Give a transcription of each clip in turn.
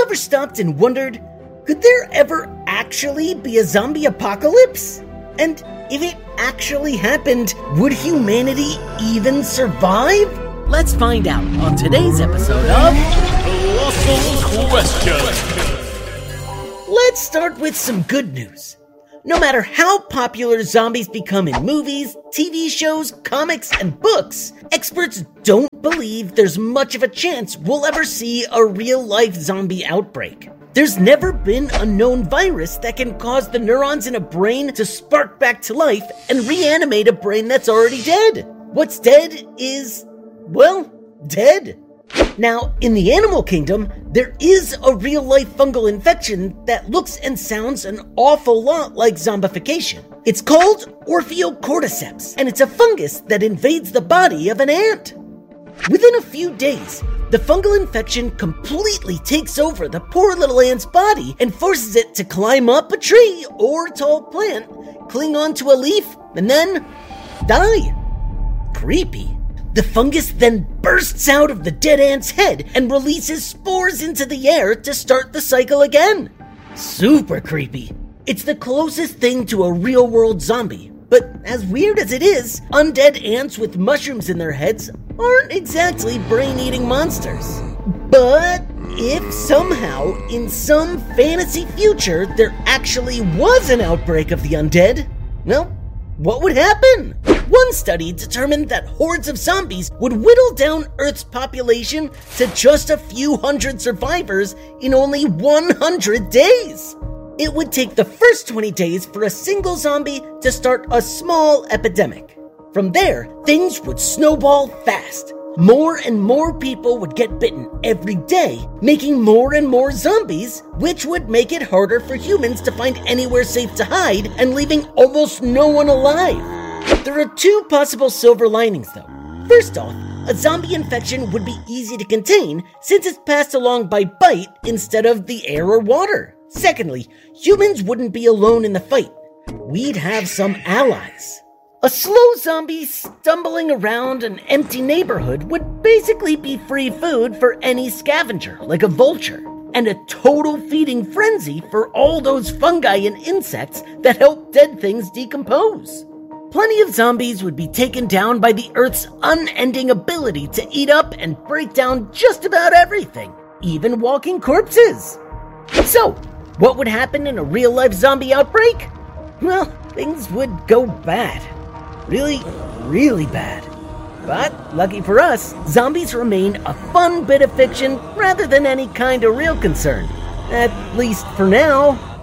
ever stopped and wondered, could there ever actually be a zombie apocalypse? And if it actually happened, would humanity even survive? Let's find out on today's episode of Colossal Question. Let's start with some good news. No matter how popular zombies become in movies, TV shows, comics, and books, experts don't believe there's much of a chance we'll ever see a real-life zombie outbreak. There's never been a known virus that can cause the neurons in a brain to spark back to life and reanimate a brain that's already dead. What's dead is, well, dead. Now, in the animal kingdom, there is a real-life fungal infection that looks and sounds an awful lot like zombification. It's called Orpheocordyceps, and it's a fungus that invades the body of an ant. Within a few days, the fungal infection completely takes over the poor little ant's body and forces it to climb up a tree or a tall plant, cling onto a leaf, and then die. Creepy. The fungus then bursts out of the dead ant's head and releases spores into the air to start the cycle again. Super creepy. It's the closest thing to a real-world zombie, but as weird as it is, undead ants with mushrooms in their heads aren't exactly brain-eating monsters. But if somehow, in some fantasy future, there actually was an outbreak of the undead, well, what would happen? One study determined that hordes of zombies would whittle down Earth's population to just a few hundred survivors in only 100 days. It would take the first 20 days for a single zombie to start a small epidemic. From there, things would snowball fast. More and more people would get bitten every day, making more and more zombies, which would make it harder for humans to find anywhere safe to hide and leaving almost no one alive. There are two possible silver linings, though. First off, a zombie infection would be easy to contain since it's passed along by bite instead of the air or water. Secondly, humans wouldn't be alone in the fight. We'd have some allies. A slow zombie stumbling around an empty neighborhood would basically be free food for any scavenger, like a vulture, and a total feeding frenzy for all those fungi and insects that help dead things decompose. Plenty of zombies would be taken down by the Earth's unending ability to eat up and break down just about everything, even walking corpses. So, what would happen in a real-life zombie outbreak? Well, things would go bad. Really, really bad. But, lucky for us, zombies remain a fun bit of fiction rather than any kind of real concern. At least for now.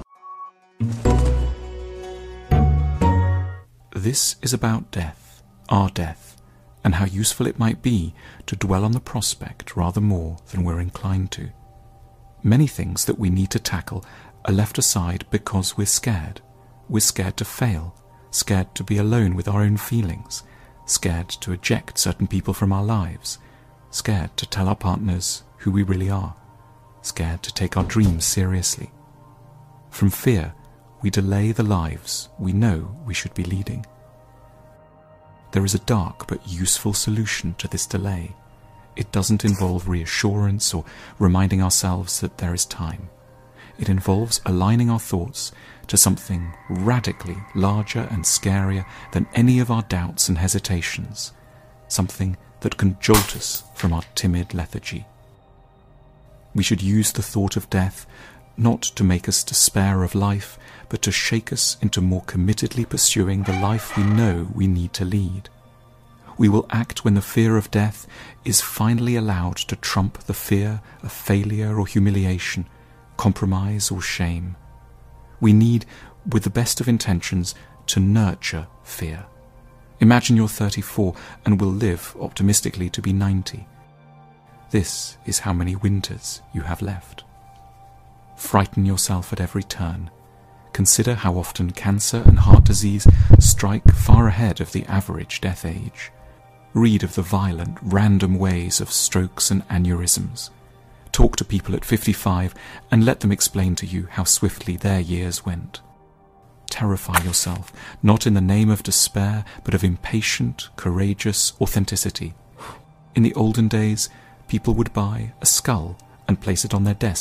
This is about death, our death, and how useful it might be to dwell on the prospect rather more than we're inclined to. Many things that we need to tackle are left aside because we're scared. We're scared to fail, scared to be alone with our own feelings, scared to eject certain people from our lives, scared to tell our partners who we really are, scared to take our dreams seriously. From fear, we delay the lives we know we should be leading. There is a dark but useful solution to this delay. It doesn't involve reassurance or reminding ourselves that there is time. It involves aligning our thoughts to something radically larger and scarier than any of our doubts and hesitations, something that can jolt us from our timid lethargy. We should use the thought of death not to make us despair of life, but to shake us into more committedly pursuing the life we know we need to lead. We will act when the fear of death is finally allowed to trump the fear of failure or humiliation, compromise or shame. We need, with the best of intentions, to nurture fear. Imagine you're 34 and will live, optimistically, to be 90. This is how many winters you have left. Frighten yourself at every turn. Consider how often cancer and heart disease strike far ahead of the average death age. Read of the violent, random ways of strokes and aneurysms. Talk to people at 55 and let them explain to you how swiftly their years went. Terrify yourself, not in the name of despair, but of impatient, courageous authenticity. In the olden days, people would buy a skull and place it on their desk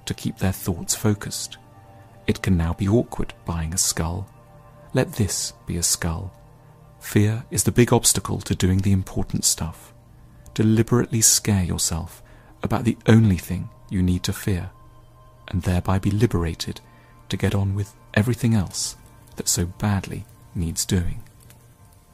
to keep their thoughts focused. It can now be awkward buying a skull. Let this be a skull. Fear is the big obstacle to doing the important stuff. Deliberately scare yourself about the only thing you need to fear, and thereby be liberated to get on with everything else that so badly needs doing.